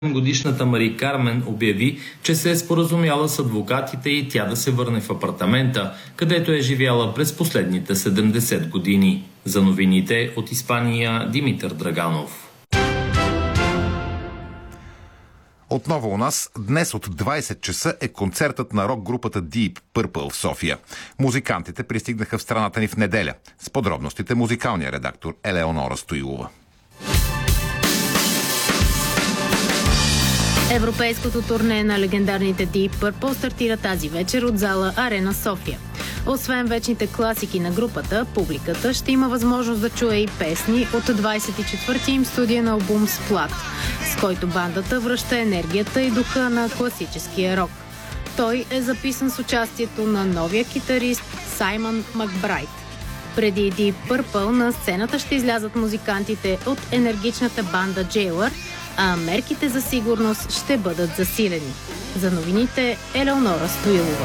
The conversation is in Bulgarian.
Годишната Мари Кармен обяви, че се е споразумяла с адвокатите и тя да се върне в апартамента, където е живяла през последните 70 години. За новините от Испания Димитър Драганов. Отново у нас, днес от 20 часа е концертът на рок-групата Deep Purple в София. Музикантите пристигнаха в страната ни в неделя. С подробностите музикалния редактор Елеонора Стоилова. Европейското турне на легендарните Deep Purple стартира тази вечер от зала Арена София. Освен вечните класики на групата, публиката ще има възможност да чуе и песни от 24-ти им студиен албум Splat, с който бандата връща енергията и духа на класическия рок. Той е записан с участието на новия китарист Саймън Макбрайт. Преди Deep Purple на сцената ще излязат музикантите от енергичната банда Jailor, а мерките за сигурност ще бъдат засилени. За новините Елеонора Стоилова.